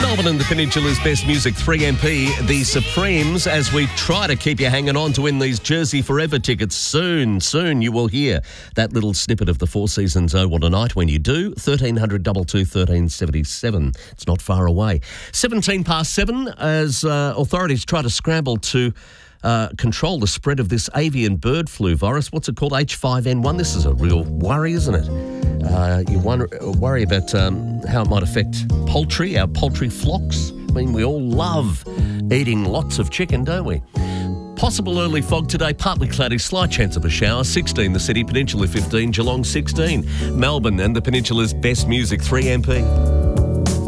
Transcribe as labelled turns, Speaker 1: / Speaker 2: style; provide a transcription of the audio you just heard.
Speaker 1: Melbourne and the Peninsula's best music, 3MP, the Supremes, as we try to keep you hanging on to win these Jersey Forever tickets. Soon you will hear that little snippet of the Four Seasons Oh What a Night. When you do, 1300 22 1377. It's not far away. 17 past 7 as authorities try to scramble to control the spread of this avian bird flu virus. What's it called? H5N1. This is a real worry, isn't it? You worry about how it might affect poultry, our poultry flocks. I mean, we all love eating lots of chicken, don't we? Possible early fog today, partly cloudy, slight chance of a shower. 16 the city, Peninsula 15, Geelong 16. Melbourne and the Peninsula's best music, 3MP.